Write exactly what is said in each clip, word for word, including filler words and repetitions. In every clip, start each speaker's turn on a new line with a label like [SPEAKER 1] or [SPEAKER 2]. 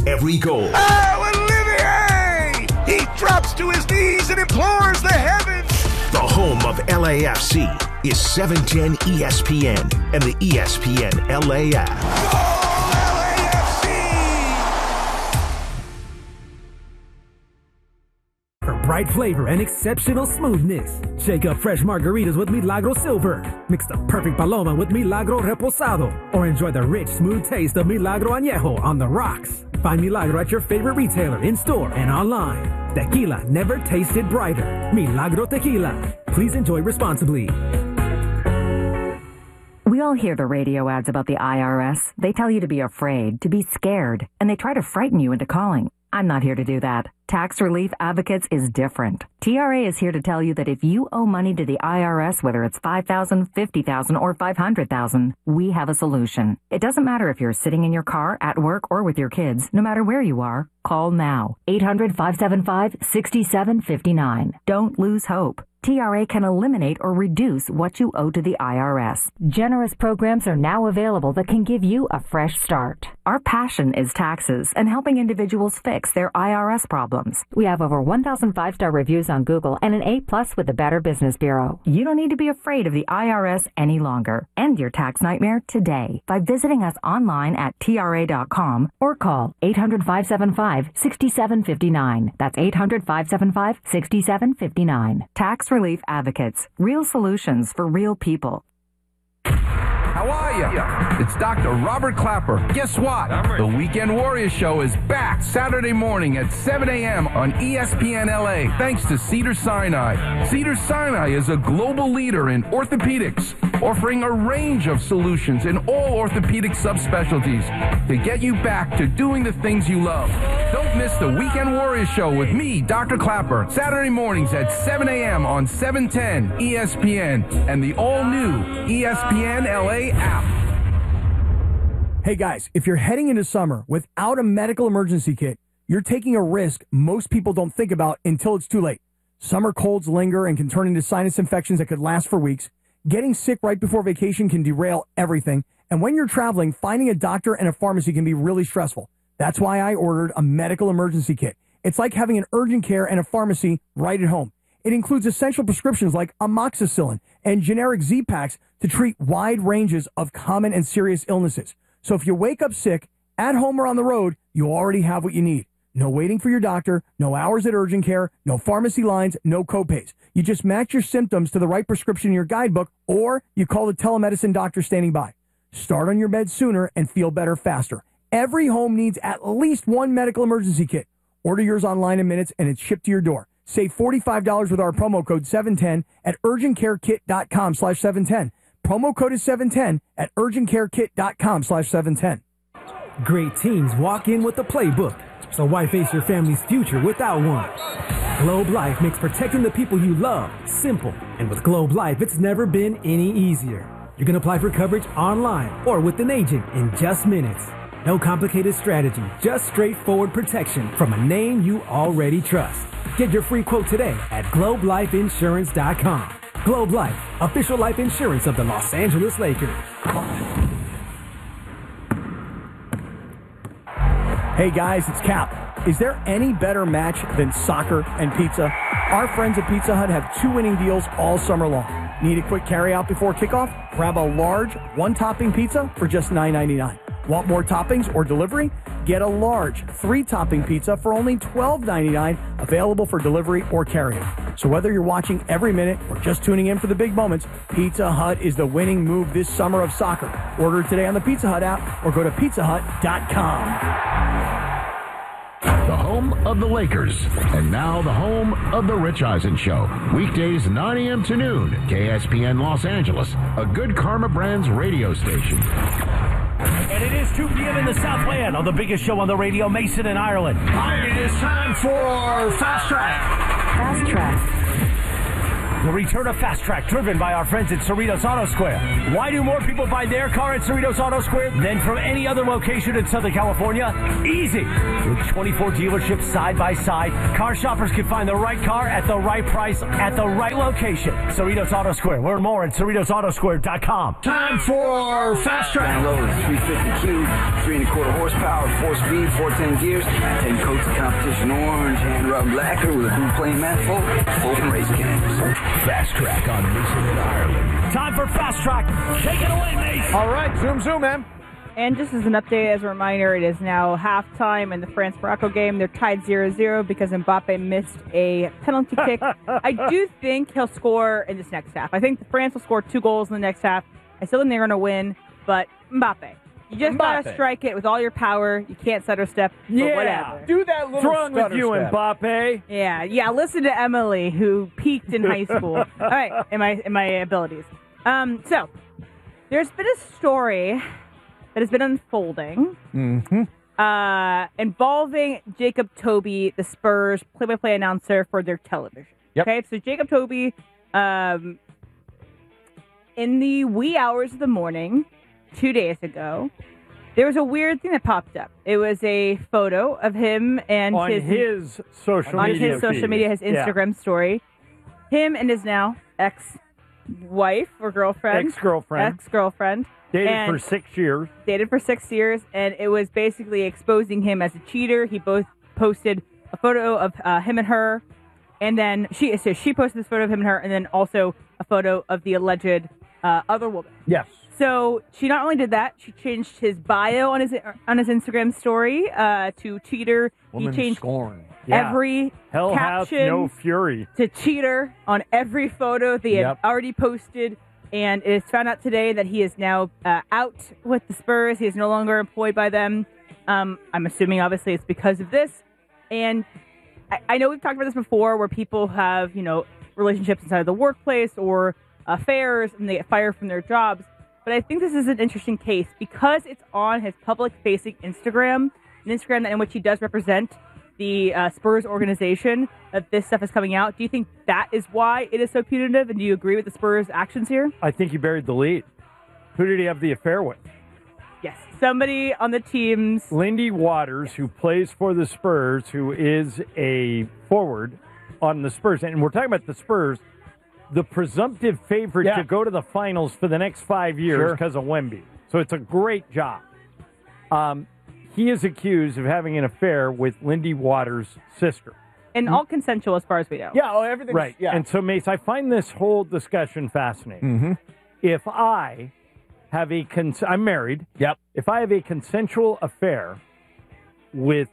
[SPEAKER 1] every goal.
[SPEAKER 2] Oh, Olivier! He drops to his knees and implores the heavens.
[SPEAKER 1] The home of L A F C is seven ten E S P N and the E S P N L A app.
[SPEAKER 2] Goal L A F C!
[SPEAKER 3] For bright flavor and exceptional smoothness, shake up fresh margaritas with Milagro Silver. Mix the perfect paloma with Milagro Reposado. Or enjoy the rich, smooth taste of Milagro Añejo on the rocks. Find Milagro at your favorite retailer, in-store and online. Tequila never tasted brighter. Milagro Tequila. Please enjoy responsibly.
[SPEAKER 4] We all hear the radio ads about the I R S. They tell you to be afraid, to be scared, and they try to frighten you into calling. I'm not here to do that. Tax Relief Advocates is different. T R A is here to tell you that if you owe money to the I R S, whether it's five thousand dollars, fifty thousand dollars, or five hundred thousand dollars, we have a solution. It doesn't matter if you're sitting in your car, at work, or with your kids. No matter where you are, call now. eight hundred, five seven five, six seven five nine. Don't lose hope. T R A can eliminate or reduce what you owe to the I R S. Generous programs are now available that can give you a fresh start. Our passion is taxes and helping individuals fix their I R S problems. We have over one thousand five-star reviews on Google and an A plus with the Better Business Bureau. You don't need to be afraid of the I R S any longer. End your tax nightmare today by visiting us online at T R A dot com or call eight hundred, five seven five, six seven five nine. That's eight hundred, five seven five, six seven five nine. Tax Relief Advocates. Real solutions for real people.
[SPEAKER 5] How are you? It's Doctor Robert Clapper. Guess what? The Weekend Warrior Show is back Saturday morning at seven a.m. on E S P N L A, thanks to Cedars-Sinai. Cedars-Sinai is a global leader in orthopedics, offering a range of solutions in all orthopedic subspecialties to get you back to doing the things you love. Don't miss the Weekend Warrior Show with me, Doctor Clapper, Saturday mornings at seven a.m. on seven ten E S P N and the all-new E S P N L A app.
[SPEAKER 6] Hey guys, if you're heading into summer without a medical emergency kit, you're taking a risk most people don't think about until it's too late. Summer colds linger and can turn into sinus infections that could last for weeks. Getting sick right before vacation can derail everything. And when you're traveling, finding a doctor and a pharmacy can be really stressful. That's why I ordered a medical emergency kit. It's like having an urgent care and a pharmacy right at home. It includes essential prescriptions like amoxicillin and generic Z-Packs to treat wide ranges of common and serious illnesses. So if you wake up sick, at home or on the road, you already have what you need. No waiting for your doctor, no hours at urgent care, no pharmacy lines, no copays. You just match your symptoms to the right prescription in your guidebook, or you call the telemedicine doctor standing by. Start on your bed sooner and feel better faster. Every home needs at least one medical emergency kit. Order yours online in minutes and it's shipped to your door. Save forty-five dollars with our promo code seven ten at urgentcarekit.com slash 710. Promo code is seven ten at urgentcarekit.com slash 710.
[SPEAKER 3] Great teams walk in with the playbook, so why face your family's future without one? Globe Life makes protecting the people you love simple, and with Globe Life, it's never been any easier. You can apply for coverage online or with an agent in just minutes. No complicated strategy, just straightforward protection from a name you already trust. Get your free quote today at globe life insurance dot com. Globe Life, official life insurance of the Los Angeles Lakers.
[SPEAKER 6] Hey guys, it's Cap. Is there any better match than soccer and pizza? Our friends at Pizza Hut have two winning deals all summer long. Need a quick carry-out before kickoff? Grab a large, one-topping pizza for just nine ninety-nine. Want more toppings or delivery? Get a large, three-topping pizza for only twelve ninety-nine, available for delivery or carry-out. So whether you're watching every minute or just tuning in for the big moments, Pizza Hut is the winning move this summer of soccer. Order today on the Pizza Hut app or go to pizza hut dot com.
[SPEAKER 7] The home of the Lakers, and now the home of the Rich Eisen Show. Weekdays nine a.m. to noon, K S P N Los Angeles, a Good Karma Brands radio station.
[SPEAKER 8] And it is two p.m. in the Southland on the biggest show on the radio, Mason in Ireland.
[SPEAKER 2] It is time for Fast Track.
[SPEAKER 4] Fast Track.
[SPEAKER 8] The return of Fast Track, driven by our friends at Cerritos Auto Square. Why do more people buy their car at Cerritos Auto Square than from any other location in Southern California? Easy. With twenty-four dealerships side by side, car shoppers can find the right car at the right price at the right location. Cerritos Auto Square. Learn more at Cerritos Auto Square dot com.
[SPEAKER 9] Time for Fast Track. Download three fifty Q, three and a quarter horsepower, four speed, four ten gears, ten coats of competition orange, hand rubbed lacquer with a blue plane manifold, open race cams.
[SPEAKER 7] Fast Track on Mason and Ireland.
[SPEAKER 8] Time for Fast Track. Take it away, Mace.
[SPEAKER 10] All right, zoom, zoom, man.
[SPEAKER 11] And just as an update, as a reminder, it is now halftime in the France-Morocco game. They're tied zero zero because Mbappe missed a penalty kick. I do think he'll score in this next half. I think France will score two goals in the next half. I still think they're going to win, but Mbappe. You just got to strike it with all your power. You can't stutter step, but
[SPEAKER 10] yeah.
[SPEAKER 11] whatever.
[SPEAKER 10] Do that little
[SPEAKER 6] What's wrong with you,
[SPEAKER 10] step.
[SPEAKER 6] Mbappe?
[SPEAKER 11] Yeah, yeah. Listen to Emily, who peaked in high school. All right, in my in my abilities. Um, so there's been a story that has been unfolding,
[SPEAKER 10] mm-hmm.
[SPEAKER 11] uh, involving Jacob Toby, the Spurs play-by-play announcer for their television.
[SPEAKER 10] Yep.
[SPEAKER 11] Okay, so Jacob Toby, um, in the wee hours of the morning, two days ago, there was a weird thing that popped up. It was a photo of him and
[SPEAKER 6] on
[SPEAKER 11] his,
[SPEAKER 6] his social
[SPEAKER 11] on
[SPEAKER 6] media
[SPEAKER 11] his social
[SPEAKER 6] feed.
[SPEAKER 11] media, his Instagram
[SPEAKER 6] yeah.
[SPEAKER 11] story. Him and his now ex-wife or girlfriend,
[SPEAKER 6] ex-girlfriend,
[SPEAKER 11] ex-girlfriend,
[SPEAKER 6] dated
[SPEAKER 11] and
[SPEAKER 6] for six years.
[SPEAKER 11] Dated for six years, and it was basically exposing him as a cheater. He both posted a photo of uh, him and her, and then she so she posted this photo of him and her, and then also a photo of the alleged uh, other woman.
[SPEAKER 10] Yes.
[SPEAKER 11] So she not only did that, she changed his bio on his on his Instagram story uh, to cheater.
[SPEAKER 10] Woman
[SPEAKER 11] he changed
[SPEAKER 10] scorn.
[SPEAKER 6] Yeah.
[SPEAKER 11] every
[SPEAKER 6] Hell
[SPEAKER 11] caption
[SPEAKER 6] hath no fury
[SPEAKER 11] to cheater on every photo they had
[SPEAKER 10] Yep.
[SPEAKER 11] already posted. And it is found out today that he is now uh, out with the Spurs. He is no longer employed by them. Um, I'm assuming, obviously, it's because of this. And I, I know we've talked about this before, where people have, you know, relationships inside of the workplace or affairs, and they get fired from their jobs. But I think this is an interesting case because it's on his public-facing Instagram, an Instagram in which he does represent the uh, Spurs organization, that this stuff is coming out. Do you think that is why it is so punitive, and do you agree with the Spurs' actions here?
[SPEAKER 6] I think he buried the lead. Who did he have the affair with?
[SPEAKER 11] Yes, somebody on the team's...
[SPEAKER 6] Lindy Waters, who plays for the Spurs, who is a forward on the Spurs. And we're talking about the Spurs, the presumptive favorite
[SPEAKER 10] Yeah.
[SPEAKER 6] to go to the finals for the next five years
[SPEAKER 10] Sure.
[SPEAKER 6] because of Wemby. So it's a great job. Um, he is accused of having an affair with Lindy Waters' sister.
[SPEAKER 11] And all consensual as far as we know.
[SPEAKER 10] Yeah, oh, everything.
[SPEAKER 6] Right.
[SPEAKER 10] Yeah.
[SPEAKER 6] And so, Mace, I find this whole discussion fascinating.
[SPEAKER 10] Mm-hmm.
[SPEAKER 6] If I have a cons- I'm married.
[SPEAKER 10] Yep.
[SPEAKER 6] If I have a consensual affair with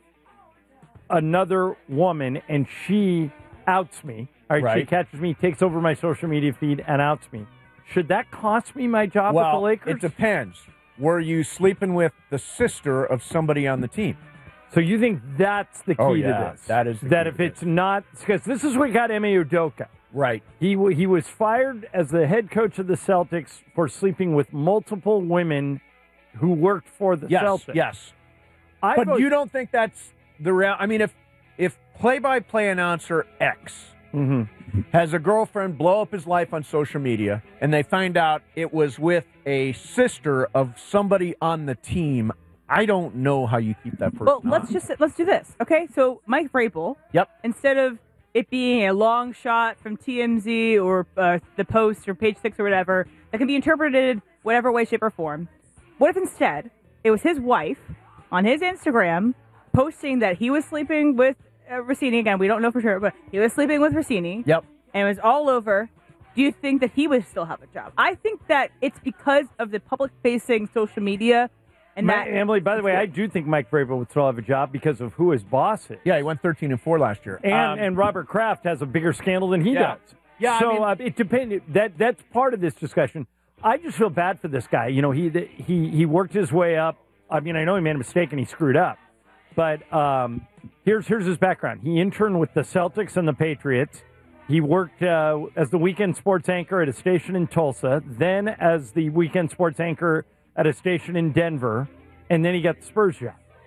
[SPEAKER 6] another woman and she outs me, all right, she
[SPEAKER 10] Right.
[SPEAKER 6] catches me, takes over my social media feed and outs me, should that cost me my job
[SPEAKER 10] well,
[SPEAKER 6] at the Lakers?
[SPEAKER 10] it depends. Were you sleeping with the sister of somebody on the team?
[SPEAKER 6] So you think that's the key
[SPEAKER 10] Oh,
[SPEAKER 6] to
[SPEAKER 10] yeah,
[SPEAKER 6] this?
[SPEAKER 10] that is the
[SPEAKER 6] that
[SPEAKER 10] key
[SPEAKER 6] if
[SPEAKER 10] to
[SPEAKER 6] it's not, because this is what got Ime Udoka.
[SPEAKER 10] Right.
[SPEAKER 6] He w- he was fired as the head coach of the Celtics for sleeping with multiple women who worked for the
[SPEAKER 10] Yes,
[SPEAKER 6] Celtics.
[SPEAKER 10] yes.
[SPEAKER 6] I
[SPEAKER 10] But
[SPEAKER 6] vote-
[SPEAKER 10] you don't think that's the real? I mean, if if play-by-play announcer X
[SPEAKER 6] Mhm.
[SPEAKER 10] has a girlfriend blow up his life on social media, and they find out it was with a sister of somebody on the team, I don't know how you keep that person.
[SPEAKER 11] Well, let's
[SPEAKER 10] on.
[SPEAKER 11] just let's do this, okay? So Mike Vrabel,
[SPEAKER 10] Yep.
[SPEAKER 11] instead of it being a long shot from T M Z or uh, the Post or Page Six or whatever that can be interpreted whatever way, shape, or form, what if instead it was his wife on his Instagram posting that he was sleeping with uh, Rossini? Again, we don't know for sure, but he was sleeping with Rossini.
[SPEAKER 10] Yep.
[SPEAKER 11] And it was all over. Do you think that he would still have a job? I think that it's because of the public-facing social media. And
[SPEAKER 6] Ma-
[SPEAKER 11] that,
[SPEAKER 6] Emily, by the way, I do think Mike Vrabel would still have a job because of who his boss is.
[SPEAKER 10] Yeah, he went thirteen and four last year.
[SPEAKER 6] And
[SPEAKER 10] Um,
[SPEAKER 6] and Robert Kraft has a bigger scandal than he
[SPEAKER 10] Yeah.
[SPEAKER 6] does.
[SPEAKER 10] Yeah, I
[SPEAKER 6] So
[SPEAKER 10] mean-
[SPEAKER 6] uh, it depends. That that's part of this discussion. I just feel bad for this guy. You know, he he he worked his way up. I mean, I know he made a mistake and he screwed up, but um, here's here's his background. He interned with the Celtics and the Patriots. He worked uh, as the weekend sports anchor at a station in Tulsa, then as the weekend sports anchor at a station in Denver, and then he got the Spurs job.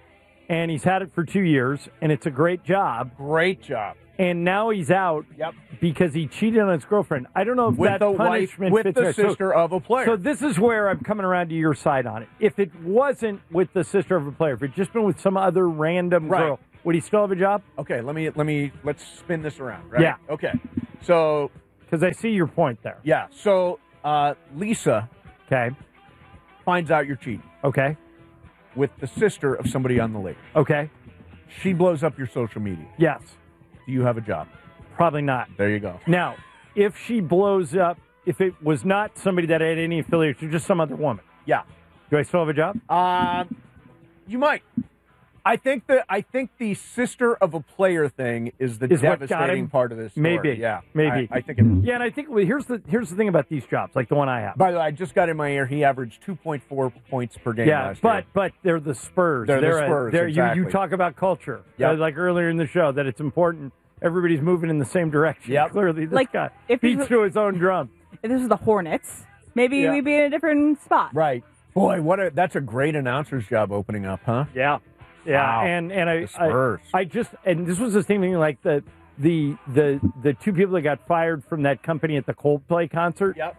[SPEAKER 12] and he's had it for two years, and it's a great job.
[SPEAKER 10] Great job.
[SPEAKER 12] And now he's out
[SPEAKER 10] yep.
[SPEAKER 12] because he cheated on his girlfriend. I don't know if
[SPEAKER 10] with
[SPEAKER 12] that
[SPEAKER 10] the
[SPEAKER 12] punishment
[SPEAKER 10] wife, with
[SPEAKER 12] fits
[SPEAKER 10] the
[SPEAKER 12] there.
[SPEAKER 10] sister
[SPEAKER 12] so,
[SPEAKER 10] of a player.
[SPEAKER 12] So this is where I'm coming around to your side on it. If it wasn't with the sister of a player, if it just been with some other random
[SPEAKER 10] right.
[SPEAKER 12] girl, would he still have a job?
[SPEAKER 10] Okay, let me let me let's spin this around. Right?
[SPEAKER 12] Yeah.
[SPEAKER 10] Okay. So
[SPEAKER 12] because I see your point there.
[SPEAKER 10] Yeah. So uh, Lisa,
[SPEAKER 12] okay,
[SPEAKER 10] finds out you're cheating.
[SPEAKER 12] Okay.
[SPEAKER 10] With the sister of somebody on the Lakers.
[SPEAKER 12] Okay.
[SPEAKER 10] She blows up your social media.
[SPEAKER 12] Yes.
[SPEAKER 10] Do you have a job?
[SPEAKER 12] Probably not.
[SPEAKER 10] There you go.
[SPEAKER 12] Now, if she blows up, if it was not somebody that had any affiliation, just some other woman.
[SPEAKER 10] Yeah.
[SPEAKER 12] Do I still have a job?
[SPEAKER 10] Um, you might. I think that I think the sister of a player thing is the
[SPEAKER 12] Is what got
[SPEAKER 10] devastating
[SPEAKER 12] him?
[SPEAKER 10] part of this story.
[SPEAKER 12] Maybe.
[SPEAKER 10] Yeah.
[SPEAKER 12] Maybe.
[SPEAKER 10] I, I think it is.
[SPEAKER 12] Yeah, and I think well, here's the here's the thing about these jobs, like the one I have.
[SPEAKER 10] By the way, I just got in my ear. He averaged two point four points per game
[SPEAKER 12] Yeah,
[SPEAKER 10] last
[SPEAKER 12] but
[SPEAKER 10] year.
[SPEAKER 12] but they're the Spurs.
[SPEAKER 10] They're the
[SPEAKER 12] a-
[SPEAKER 10] Spurs,
[SPEAKER 12] they're-
[SPEAKER 10] exactly.
[SPEAKER 12] You, you talk about culture.
[SPEAKER 10] Yep.
[SPEAKER 12] Uh, like earlier in the show, that it's important. Everybody's moving in the same direction.
[SPEAKER 10] Yep.
[SPEAKER 12] Clearly, this
[SPEAKER 11] Like,
[SPEAKER 12] guy
[SPEAKER 11] if
[SPEAKER 12] beats
[SPEAKER 11] this
[SPEAKER 12] to his own drum.
[SPEAKER 11] If this was the Hornets, maybe
[SPEAKER 12] Yeah.
[SPEAKER 11] we'd be in a different spot.
[SPEAKER 10] Right. Boy, what a that's a great announcer's job opening up, huh?
[SPEAKER 12] Yeah. Yeah,
[SPEAKER 10] Wow.
[SPEAKER 12] and and I,
[SPEAKER 10] The Spurs.
[SPEAKER 12] I I just and this was the same thing like the the the the two people that got fired from that company at the Coldplay concert.
[SPEAKER 10] Yep.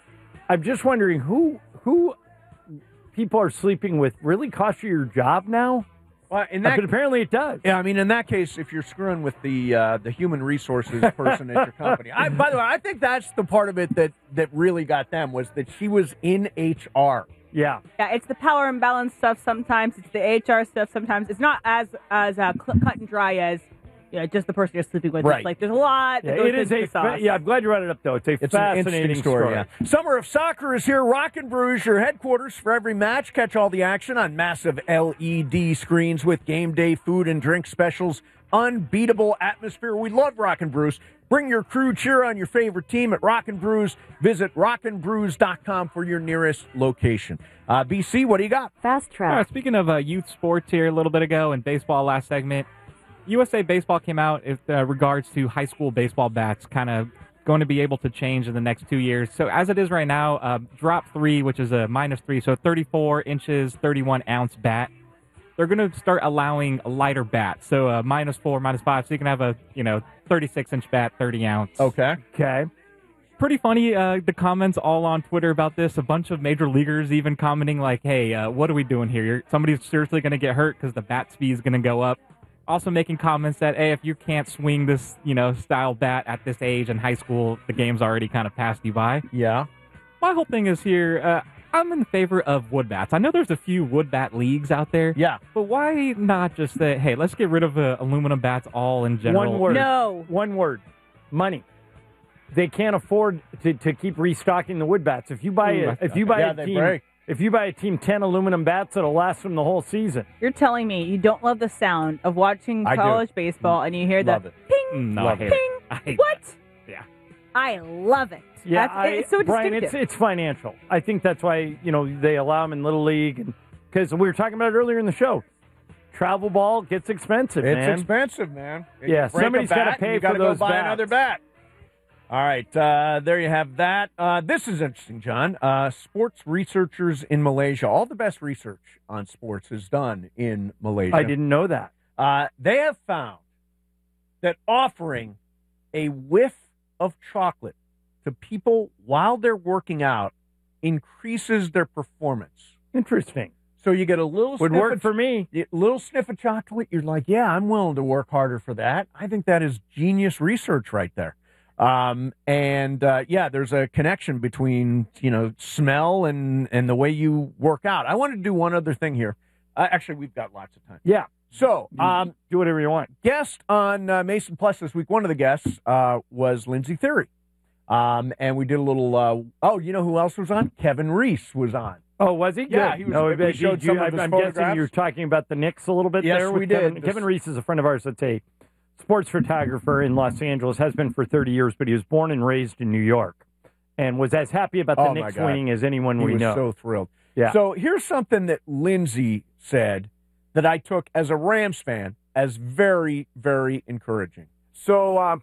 [SPEAKER 12] I'm just wondering who who people are sleeping with really costs you your job now.
[SPEAKER 10] Well, in
[SPEAKER 12] Uh,
[SPEAKER 10] that,
[SPEAKER 12] but apparently it does.
[SPEAKER 10] Yeah, I mean, in that case, if you're screwing with the uh, the human resources person at your company, I, by the way, I think that's the part of it that that really got them was that she was in H R.
[SPEAKER 12] Yeah.
[SPEAKER 11] Yeah, it's the power imbalance stuff sometimes. It's the H R stuff sometimes. It's not as as uh, cl- cut and dry as you know, just the person you're sleeping with.
[SPEAKER 10] Right.
[SPEAKER 11] It's like there's a lot. That
[SPEAKER 12] Yeah,
[SPEAKER 11] goes
[SPEAKER 12] it is
[SPEAKER 11] into
[SPEAKER 12] a
[SPEAKER 11] the sauce.
[SPEAKER 12] fa- yeah. I'm glad you brought it up though. It's a
[SPEAKER 10] It's an
[SPEAKER 12] fascinating
[SPEAKER 10] interesting story. Yeah. Summer of Soccer is here. Rock and Brews, your headquarters for every match. Catch all the action on massive L E D screens with game day food and drink specials. Unbeatable atmosphere. We love Rock and Brews. Bring your crew, cheer on your favorite team at Rock and Brews. Visit rock and brews dot com for your nearest location. Uh, B C, what do you got?
[SPEAKER 13] Fast track. All right, speaking of uh, youth sports here a little bit ago and baseball last segment, U S A Baseball came out with uh, regards to high school baseball bats kind of going to be able to change in the next two years. So as it is right now, uh, drop three, which is a minus three, so thirty-four inches, thirty-one ounce bat. They're going to start allowing a lighter bat, so uh, minus four, minus five, so you can have a you know thirty-six inch bat, thirty ounce.
[SPEAKER 10] Okay.
[SPEAKER 12] Okay.
[SPEAKER 13] Pretty funny, uh, the comments all on Twitter about this. A bunch of major leaguers even commenting like, hey, uh, what are we doing here? You're, somebody's seriously going to get hurt because the bat speed is going to go up. Also making comments that, hey, if you can't swing this, you know, style bat at this age in high school, the game's already kind of passed you by.
[SPEAKER 10] Yeah.
[SPEAKER 13] My whole thing is here, uh, I'm in favor of wood bats. I know there's a few wood bat leagues out there.
[SPEAKER 10] Yeah.
[SPEAKER 13] But why not just say, hey, let's get rid of uh, aluminum bats all in general?
[SPEAKER 12] One word.
[SPEAKER 11] No.
[SPEAKER 12] One word. Money. They can't afford to, to keep restocking the wood bats. If you buy
[SPEAKER 13] Ooh,
[SPEAKER 12] a, if you buy
[SPEAKER 10] yeah,
[SPEAKER 12] a
[SPEAKER 10] they
[SPEAKER 12] team
[SPEAKER 10] break.
[SPEAKER 12] if you buy a team ten aluminum bats, it'll last them the whole season.
[SPEAKER 11] You're telling me you don't love the sound of watching
[SPEAKER 10] I do.
[SPEAKER 11] college baseball and you hear
[SPEAKER 10] Love
[SPEAKER 11] the
[SPEAKER 10] it.
[SPEAKER 11] ping,
[SPEAKER 13] No,
[SPEAKER 10] Love
[SPEAKER 13] I
[SPEAKER 10] it.
[SPEAKER 13] hate
[SPEAKER 11] ping.
[SPEAKER 13] it. I hate
[SPEAKER 11] What?
[SPEAKER 13] that. Yeah.
[SPEAKER 11] I love it.
[SPEAKER 12] Yeah,
[SPEAKER 11] That's,
[SPEAKER 12] I,
[SPEAKER 11] it's so
[SPEAKER 12] Brian,
[SPEAKER 11] distinctive.
[SPEAKER 12] it's it's financial. I think that's why you know they allow them in little league, and because we were talking about it earlier in the show. Travel ball gets expensive,
[SPEAKER 10] It's
[SPEAKER 12] man.
[SPEAKER 10] expensive, man.
[SPEAKER 12] Yeah,
[SPEAKER 10] You break a
[SPEAKER 12] somebody's gotta
[SPEAKER 10] bat,
[SPEAKER 12] pay
[SPEAKER 10] you
[SPEAKER 12] for
[SPEAKER 10] gotta
[SPEAKER 12] those
[SPEAKER 10] go buy
[SPEAKER 12] bats.
[SPEAKER 10] another bat. All right, uh, there you have that. Uh, this is interesting, John. Uh, sports researchers in Malaysia. All the best research on sports is done in Malaysia.
[SPEAKER 12] I didn't know that.
[SPEAKER 10] Uh, they have found that offering a whiff of chocolate to people while they're working out increases their performance.
[SPEAKER 12] Interesting.
[SPEAKER 10] So you get a little
[SPEAKER 12] Would
[SPEAKER 10] sniff
[SPEAKER 12] work
[SPEAKER 10] of,
[SPEAKER 12] for me.
[SPEAKER 10] a little sniff of chocolate. You're like, yeah, I'm willing to work harder for that. I think that is genius research right there. Um, and uh, yeah, there's a connection between you know smell and and the way you work out. I wanted to do one other thing here. Uh, actually, we've got lots of time.
[SPEAKER 12] Yeah.
[SPEAKER 10] So um,
[SPEAKER 12] do whatever you want.
[SPEAKER 10] Guest on uh, Mason Plus this week. One of the guests uh, was Lindsey Theory, um, and we did a little. Uh, oh, you know who else was on? Kevin Reese was on.
[SPEAKER 12] Oh, was he?
[SPEAKER 10] Yeah,
[SPEAKER 12] Good.
[SPEAKER 10] he was.
[SPEAKER 12] No,
[SPEAKER 10] we
[SPEAKER 12] did
[SPEAKER 10] showed
[SPEAKER 12] you,
[SPEAKER 10] some
[SPEAKER 12] I,
[SPEAKER 10] of his
[SPEAKER 12] I'm
[SPEAKER 10] photographs.
[SPEAKER 12] guessing you're talking about the Knicks a little bit
[SPEAKER 10] Yes,
[SPEAKER 12] there. With
[SPEAKER 10] we
[SPEAKER 12] Kevin.
[SPEAKER 10] did.
[SPEAKER 12] Kevin Reese is a friend of ours that's a sports photographer in Los Angeles, has been for thirty years, but he was born and raised in New York and was as happy about the
[SPEAKER 10] Oh, my
[SPEAKER 12] Knicks
[SPEAKER 10] God.
[SPEAKER 12] winning as anyone
[SPEAKER 10] He
[SPEAKER 12] we
[SPEAKER 10] was
[SPEAKER 12] know.
[SPEAKER 10] so thrilled.
[SPEAKER 12] Yeah.
[SPEAKER 10] So here's something that Lindsey said that I took as a Rams fan as very, very encouraging.
[SPEAKER 14] So, uh,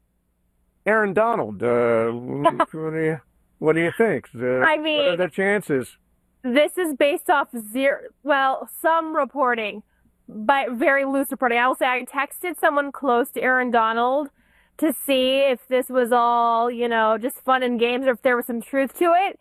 [SPEAKER 14] Aaron Donald, uh, what do you what do you think? Uh,
[SPEAKER 15] I mean-
[SPEAKER 14] what are the chances?
[SPEAKER 15] This is based off zero, well, some reporting but very loose reporting. I will say I texted someone close to Aaron Donald to see if this was all, you know, just fun and games or if there was some truth to it.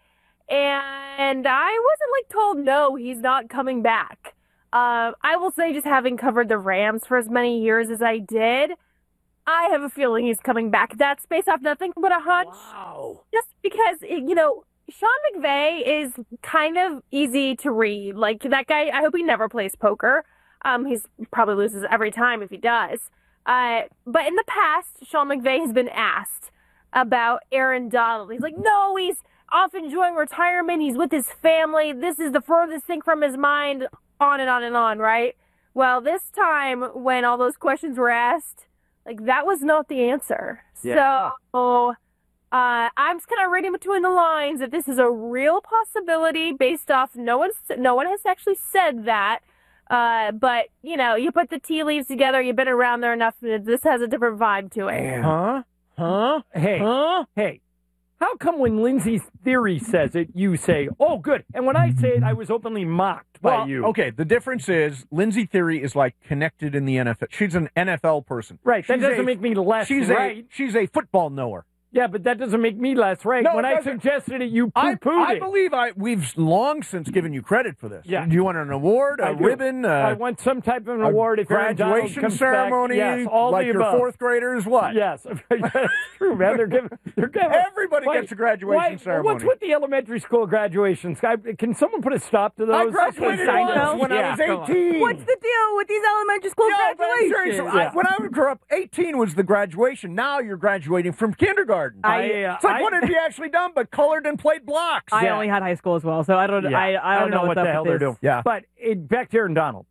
[SPEAKER 15] And I wasn't like told, no, he's not coming back. Uh, I will say, just having covered the Rams for as many years as I did, I have a feeling he's coming back. That's based off nothing but a hunch.
[SPEAKER 10] Wow.
[SPEAKER 15] Just because, you know, Sean McVay is kind of easy to read. Like, that guy, I hope he never plays poker. Um, he's probably loses every time if he does. Uh, but in the past, Sean McVay has been asked about Aaron Donald. He's like, no, he's off enjoying retirement. He's with his family. This is the furthest thing from his mind, on and on and on, right? Well, this time when all those questions were asked, like, that was not the answer.
[SPEAKER 10] Yeah.
[SPEAKER 15] So uh, I'm just kind of reading between the lines that this is a real possibility based off no one's, no one has actually said that. Uh, but, you know, you put the tea leaves together, you've been around there enough, this has a different vibe to it.
[SPEAKER 12] Huh? Huh? Hey. Huh? Hey. How come when Lindsay's theory says it, you say, oh, good. And when I say it, I was openly mocked by
[SPEAKER 10] Well,
[SPEAKER 12] you.
[SPEAKER 10] okay, the difference is Lindsay Theory is like connected in the N F L. She's an N F L person.
[SPEAKER 12] Right, that
[SPEAKER 10] She's
[SPEAKER 12] doesn't
[SPEAKER 10] a-
[SPEAKER 12] make me less
[SPEAKER 10] she's
[SPEAKER 12] right.
[SPEAKER 10] A, she's a football knower.
[SPEAKER 12] Yeah, but that doesn't make me less right.
[SPEAKER 10] No,
[SPEAKER 12] when
[SPEAKER 10] it
[SPEAKER 12] I
[SPEAKER 10] doesn't.
[SPEAKER 12] suggested it, you
[SPEAKER 10] I,
[SPEAKER 12] poo-pooed
[SPEAKER 10] I
[SPEAKER 12] it.
[SPEAKER 10] believe I we've long since given you credit for this.
[SPEAKER 12] Yeah.
[SPEAKER 10] Do you want an award, a
[SPEAKER 12] I do.
[SPEAKER 10] ribbon? Uh,
[SPEAKER 12] I want some type of an award if Aaron Donald
[SPEAKER 10] graduation
[SPEAKER 12] comes
[SPEAKER 10] ceremony,
[SPEAKER 12] back. Yes, all
[SPEAKER 10] like
[SPEAKER 12] the
[SPEAKER 10] your
[SPEAKER 12] above.
[SPEAKER 10] fourth graders. What?
[SPEAKER 12] Yes, that's true, man. They're giving. They're giving.
[SPEAKER 10] Everybody
[SPEAKER 12] Why-
[SPEAKER 10] gets a graduation
[SPEAKER 12] why-
[SPEAKER 10] ceremony.
[SPEAKER 12] What's with the elementary school graduations? I- Can someone put a stop to those?
[SPEAKER 10] I graduated once when I was eighteen.
[SPEAKER 11] What's the deal with these elementary school
[SPEAKER 10] Yeah, but I'm
[SPEAKER 11] graduations?
[SPEAKER 10] serious. I- when I would grow up, eighteen was the graduation. Now you're graduating from kindergarten.
[SPEAKER 11] I, uh,
[SPEAKER 10] it's like,
[SPEAKER 11] I-
[SPEAKER 10] what have you actually done but colored and played blocks?
[SPEAKER 11] I only had high school as well, so I don't.
[SPEAKER 12] Yeah.
[SPEAKER 11] I, I don't, know,
[SPEAKER 12] what
[SPEAKER 11] what's
[SPEAKER 12] the
[SPEAKER 11] up
[SPEAKER 12] hell
[SPEAKER 11] with
[SPEAKER 12] they're
[SPEAKER 11] this.
[SPEAKER 12] doing. Yeah. But it, back to Aaron Donald.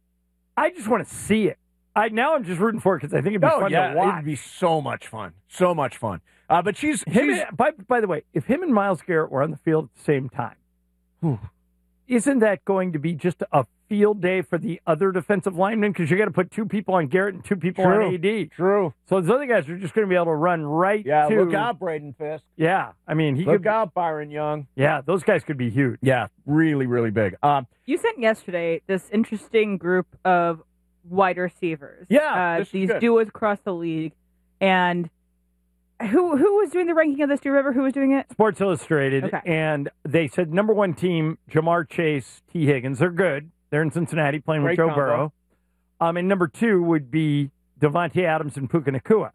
[SPEAKER 12] I just want to see it. I now I'm just rooting for it because I think it'd be
[SPEAKER 10] Oh,
[SPEAKER 12] fun
[SPEAKER 10] yeah,
[SPEAKER 12] to watch.
[SPEAKER 10] it'd be so much fun. So much fun. Uh, but she's,
[SPEAKER 12] Him
[SPEAKER 10] she's
[SPEAKER 12] and- by, by the way, if him and Myles Garrett were on the field at the same time, whew, isn't that going to be just a field day for the other defensive linemen? Because you got to put two people on Garrett and two people
[SPEAKER 10] True.
[SPEAKER 12] on A D.
[SPEAKER 10] True.
[SPEAKER 12] So those other guys are just going to be able to run right
[SPEAKER 10] yeah,
[SPEAKER 12] to.
[SPEAKER 10] look out, Braden Fisk.
[SPEAKER 12] Yeah, I mean he
[SPEAKER 10] Look
[SPEAKER 12] could.
[SPEAKER 10] out, Byron Young.
[SPEAKER 12] Yeah, those guys could be huge.
[SPEAKER 10] Yeah, really, really big. Um,
[SPEAKER 11] You sent yesterday this interesting group of wide receivers.
[SPEAKER 10] Yeah,
[SPEAKER 11] uh,
[SPEAKER 10] this is
[SPEAKER 11] these
[SPEAKER 10] good.
[SPEAKER 11] duos across the league, and who who was doing the ranking of this? Do you remember who was doing it?
[SPEAKER 12] Sports Illustrated,
[SPEAKER 11] Okay.
[SPEAKER 12] and they said number one team, Jamar Chase, T. Higgins. They're good. They're in Cincinnati playing
[SPEAKER 10] Great
[SPEAKER 12] with Joe
[SPEAKER 10] combo.
[SPEAKER 12] Burrow. Um, and number two would be Devontae Adams and Puka Nacua.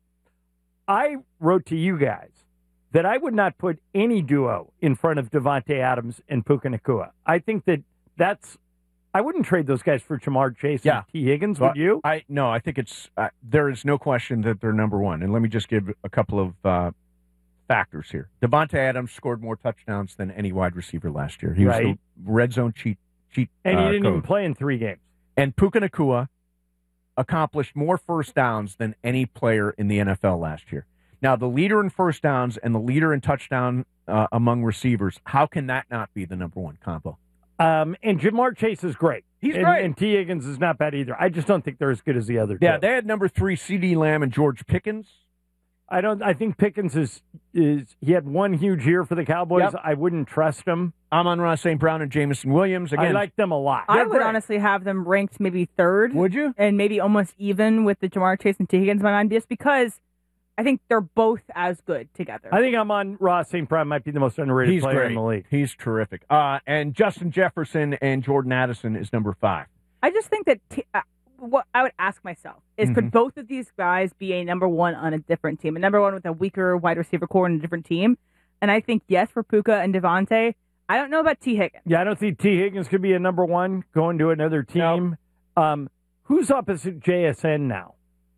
[SPEAKER 12] I wrote to you guys that I would not put any duo in front of Devontae Adams and Puka Nacua. I think that that's I wouldn't trade those guys for Jamar Chase
[SPEAKER 10] Yeah.
[SPEAKER 12] and T. Higgins,
[SPEAKER 10] But
[SPEAKER 12] would you?
[SPEAKER 10] I no, I think it's uh, there is no question that they're number one. And let me just give a couple of uh, factors here. Devontae Adams scored more touchdowns than any wide receiver last year. He was
[SPEAKER 12] Right.
[SPEAKER 10] the red zone cheat cheat.
[SPEAKER 12] And he
[SPEAKER 10] uh,
[SPEAKER 12] didn't even
[SPEAKER 10] code.
[SPEAKER 12] play in three games.
[SPEAKER 10] And Puka Nacua accomplished more first downs than any player in the N F L last year. Now, the leader in first downs and the leader in touchdown uh, among receivers, how can that not be the number one combo?
[SPEAKER 12] Um, and Jamar Chase is great.
[SPEAKER 10] He's
[SPEAKER 12] and,
[SPEAKER 10] great.
[SPEAKER 12] And T. Higgins is not bad either. I just don't think they're as good as the other
[SPEAKER 10] Yeah,
[SPEAKER 12] two.
[SPEAKER 10] they had number three C D Lamb and George Pickens.
[SPEAKER 12] I don't. I think Pickens is is he had one huge year for the Cowboys.
[SPEAKER 10] Yep.
[SPEAKER 12] I wouldn't trust him.
[SPEAKER 10] Amon-Ra Saint Brown and Jamison Williams. Again,
[SPEAKER 12] I like them a lot.
[SPEAKER 11] I
[SPEAKER 10] They're
[SPEAKER 11] would
[SPEAKER 10] great.
[SPEAKER 11] honestly have them ranked maybe third.
[SPEAKER 10] Would you?
[SPEAKER 11] And maybe almost even with the Jamar Chase and T. Higgins in my mind, just because I think they're both as good together.
[SPEAKER 12] I think I'm on Ross Saint Brown might be the most underrated
[SPEAKER 10] He's
[SPEAKER 12] player
[SPEAKER 10] great.
[SPEAKER 12] in the league.
[SPEAKER 10] He's terrific. Uh, and Justin Jefferson and Jordan Addison is number five.
[SPEAKER 11] I just think that t- uh, what I would ask myself is,
[SPEAKER 10] Mhm.
[SPEAKER 11] could both of these guys be a number one on a different team, a number one with a weaker wide receiver core on a different team? And I think yes for Puka and Devontae. I don't know about T. Higgins.
[SPEAKER 12] Yeah, I don't think T. Higgins could be a number one going to another team. Um, who's opposite J S N now?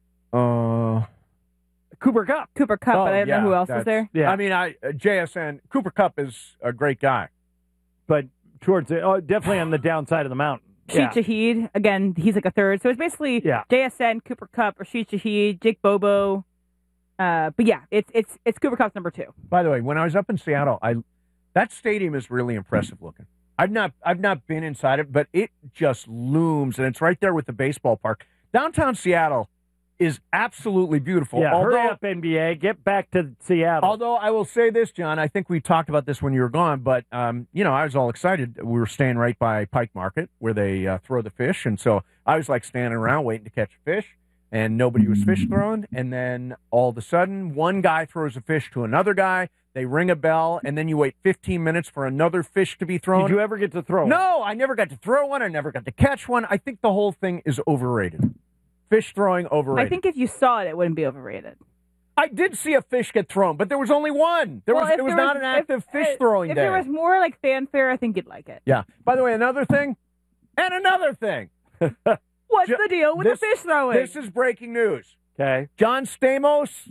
[SPEAKER 10] Uh,
[SPEAKER 12] Cooper Kupp.
[SPEAKER 11] Cooper Kupp,
[SPEAKER 10] oh,
[SPEAKER 11] but I don't
[SPEAKER 10] yeah,
[SPEAKER 11] know who else is
[SPEAKER 10] that's-
[SPEAKER 11] there.
[SPEAKER 12] Yeah.
[SPEAKER 10] I mean, I uh, J S N Cooper Kupp is a great guy.
[SPEAKER 12] But towards it, oh, definitely on the downside of the mountain.
[SPEAKER 11] Rashid
[SPEAKER 12] Yeah.
[SPEAKER 11] Shaheed, again, he's like a third. So it's basically
[SPEAKER 12] Yeah.
[SPEAKER 11] J S N, Cooper Kupp, Rashid Shaheed, Jake Bobo. Uh, but yeah, it's it's it's Cooper Kupp's number two.
[SPEAKER 10] By the way, when I was up in Seattle, I that stadium is really impressive looking. I've not I've not been inside it, but it just looms, and it's right there with the baseball park. Downtown Seattle is absolutely beautiful.
[SPEAKER 12] Yeah,
[SPEAKER 10] although,
[SPEAKER 12] hurry up, N B A. Get back to Seattle.
[SPEAKER 10] Although I will say this, John, I think we talked about this when you were gone, but, um, you know, I was all excited. We were staying right by Pike Market where they uh, throw the fish, and so I was, like, standing around waiting to catch a fish, and nobody was fish throwing, and then all of a sudden, one guy throws a fish to another guy, they ring a bell, and then you wait fifteen minutes for another fish to be thrown.
[SPEAKER 12] Did you ever get to throw one?
[SPEAKER 10] No, I never got to throw one. I never got to catch one. I think the whole thing is overrated. Fish throwing, overrated.
[SPEAKER 11] I think if you saw it, it wouldn't be overrated.
[SPEAKER 10] I did see a fish get thrown, but there was only one. There
[SPEAKER 11] Well,
[SPEAKER 10] was
[SPEAKER 11] if
[SPEAKER 10] it was
[SPEAKER 11] there
[SPEAKER 10] not
[SPEAKER 11] was-
[SPEAKER 10] an active
[SPEAKER 11] if-
[SPEAKER 10] fish
[SPEAKER 11] if-
[SPEAKER 10] throwing
[SPEAKER 11] If
[SPEAKER 10] day.
[SPEAKER 11] there was more like fanfare, I think you'd like it.
[SPEAKER 10] Yeah. By the way, another thing, and another thing.
[SPEAKER 11] What's
[SPEAKER 10] Ju-
[SPEAKER 11] the deal with
[SPEAKER 10] this-
[SPEAKER 11] the fish throwing?
[SPEAKER 10] This is breaking news.
[SPEAKER 12] Okay.
[SPEAKER 10] John Stamos,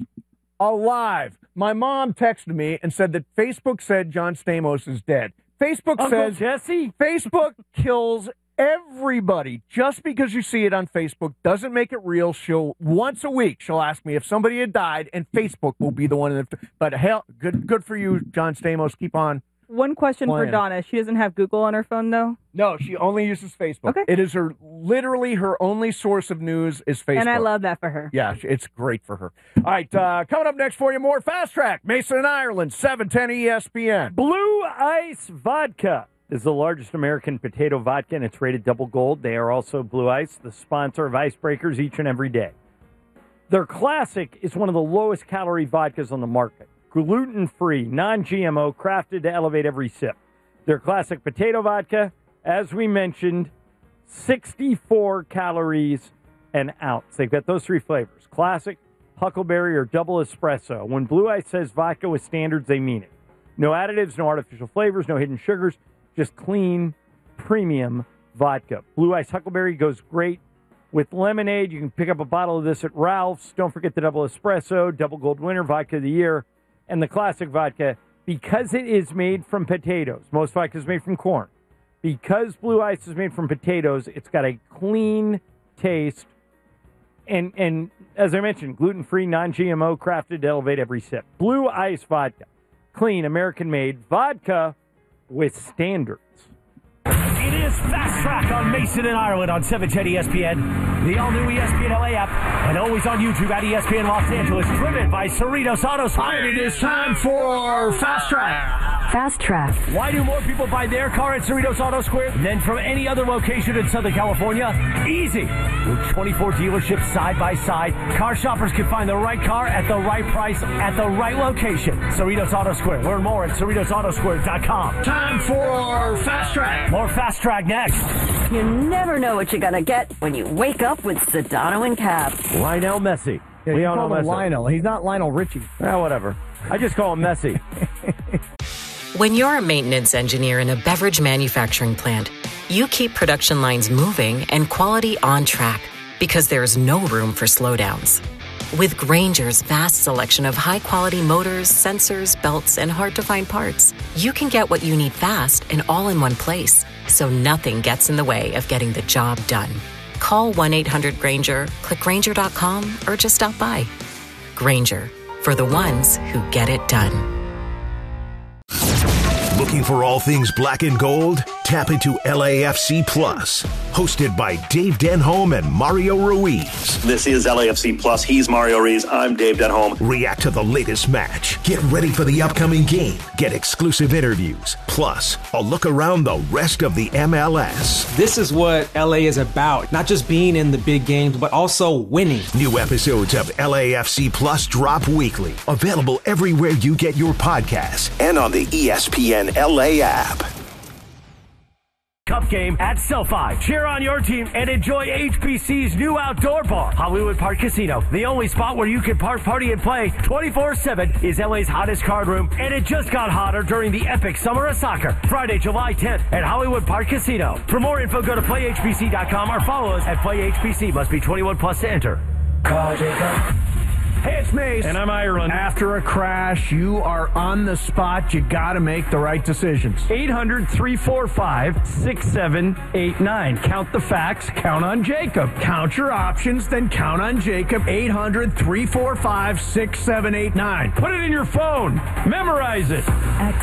[SPEAKER 10] alive. My mom texted me and said that Facebook said John Stamos is dead. Facebook
[SPEAKER 12] Uncle
[SPEAKER 10] says
[SPEAKER 12] Jesse?
[SPEAKER 10] Facebook kills everybody. Just because you see it on Facebook doesn't make it real. She'll once a week she'll ask me if somebody had died, and Facebook will be the one. That, but hell, good good for you, John Stamos. Keep on.
[SPEAKER 11] One question
[SPEAKER 10] Playing.
[SPEAKER 11] for Donna. She doesn't have Google on her phone, though?
[SPEAKER 10] No, she only uses Facebook.
[SPEAKER 11] Okay.
[SPEAKER 10] It is her literally her only source of news is Facebook.
[SPEAKER 11] And I love that for her.
[SPEAKER 10] Yeah, it's great for her. All right, uh, coming up next for you, more Fast Track. Mason and Ireland, seven ten E S P N.
[SPEAKER 12] Blue Ice Vodka is the largest American potato vodka, and it's rated double gold. They are also Blue Ice, the sponsor of Icebreakers each and every day. Their classic is one of the lowest calorie vodkas on the market. Gluten-free, non-G M O, crafted to elevate every sip. Their classic potato vodka, as we mentioned, sixty-four calories an ounce. They've got those three flavors, classic, huckleberry, or double espresso. When Blue Ice says vodka with standards, they mean it. No additives, no artificial flavors, no hidden sugars, just clean, premium vodka. Blue Ice Huckleberry goes great with lemonade. You can pick up a bottle of this at Ralph's. Don't forget the double espresso, double gold winner vodka of the year, and the classic vodka, because it is made from potatoes. Most vodka is made from corn. Because Blue Ice is made from potatoes, it's got a clean taste. And, and as I mentioned, gluten-free, non-G M O, crafted to elevate every sip. Blue Ice Vodka. Clean, American-made vodka with standards.
[SPEAKER 8] It is Fast Track on Mason and Ireland on seven ten E S P N, the all-new E S P N L A app, and always on YouTube at E S P N Los Angeles, driven by Cerritos Auto Sport.
[SPEAKER 2] And it is time for Fast Track.
[SPEAKER 4] Fast Track.
[SPEAKER 8] Why do more people buy their car at Cerritos Auto Square than from any other location in Southern California? Easy. With twenty-four dealerships side by side, car shoppers can find the right car at the right price at the right location. Cerritos Auto Square. Learn more at Cerritos Auto Square dot com.
[SPEAKER 2] Time for Fast Track.
[SPEAKER 8] More Fast Track next.
[SPEAKER 16] You never know what you're going to get when you wake up with Sedano and Cap.
[SPEAKER 8] Lionel Messi.
[SPEAKER 6] Yeah,
[SPEAKER 8] we
[SPEAKER 6] you
[SPEAKER 8] all
[SPEAKER 6] call
[SPEAKER 8] know
[SPEAKER 6] him
[SPEAKER 8] Messi.
[SPEAKER 6] Lionel. He's not Lionel Richie.
[SPEAKER 8] Ah, whatever. I just call him Messi.
[SPEAKER 17] When you're a maintenance engineer in a beverage manufacturing plant, you keep production lines moving and quality on track because there's no room for slowdowns. With Grainger's vast selection of high-quality motors, sensors, belts, and hard-to-find parts, you can get what you need fast and all in one place, so nothing gets in the way of getting the job done. Call one eight hundred Grainger, click Grainger dot com, or just stop by. Grainger, for the ones who get it done.
[SPEAKER 1] Looking for all things black and gold? Tap into L A F C Plus, hosted by Dave Denholm and Mario Ruiz.
[SPEAKER 18] This is L A F C Plus. He's Mario Ruiz. I'm Dave Denholm.
[SPEAKER 1] React to the latest match. Get ready for the upcoming game. Get exclusive interviews. Plus, a look around the rest of the M L S.
[SPEAKER 19] This is what L A is about. Not just being in the big games, but also winning.
[SPEAKER 1] New episodes of L A F C Plus drop weekly. Available everywhere you get your podcasts and on the E S P N L A app.
[SPEAKER 8] Cup game at SoFi. Cheer on your team and enjoy H B C's new outdoor bar, Hollywood Park Casino. The only spot where you can park, party, and play twenty-four seven is L A's hottest card room, and it just got hotter during the epic Summer of Soccer, Friday, July tenth at Hollywood Park Casino. For more info, go to play H B C dot com or follow us at play H B C. Must be twenty-one plus to enter. Call Jacob.
[SPEAKER 2] Hey, it's Mace.
[SPEAKER 8] And I'm Ireland.
[SPEAKER 2] After a crash, you are on the spot. You got to make the right decisions.
[SPEAKER 8] eight hundred, three four five, six seven eight nine. Count the facts. Count on Jacob.
[SPEAKER 2] Count your options, then count on Jacob. eight hundred, three four five, six seven eight nine.
[SPEAKER 8] Put it in your phone. Memorize it.
[SPEAKER 4] At